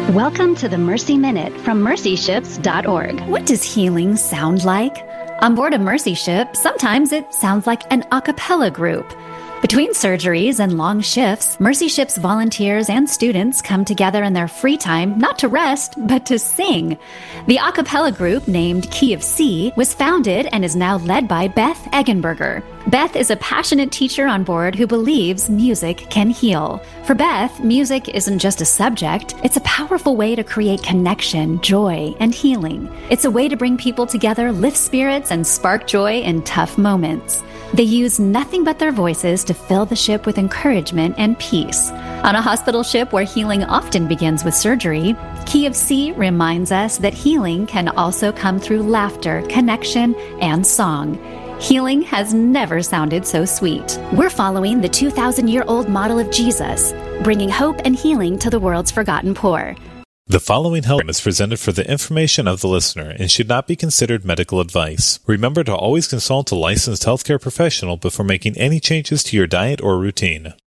Welcome to the Mercy Minute from mercyships.org. What does healing sound like? On board a Mercy ship, sometimes it sounds like an a cappella group. Between surgeries and long shifts, Mercy Ships volunteers and students come together in their free time not to rest, but to sing. The a cappella group, named Key of C, was founded and is now led by Beth Eggenberger. Beth is a passionate teacher on board who believes music can heal. For Beth, music isn't just a subject, it's a powerful way to create connection, joy, and healing. It's a way to bring people together, lift spirits, and spark joy in tough moments. They use nothing but their voices to fill the ship with encouragement and peace. On a hospital ship where healing often begins with surgery, Key of C reminds us that healing can also come through laughter, connection, and song. Healing has never sounded so sweet. We're following the 2,000-year-old model of Jesus, bringing hope and healing to the world's forgotten poor. The following help is presented for the information of the listener and should not be considered medical advice. Remember to always consult a licensed healthcare professional before making any changes to your diet or routine.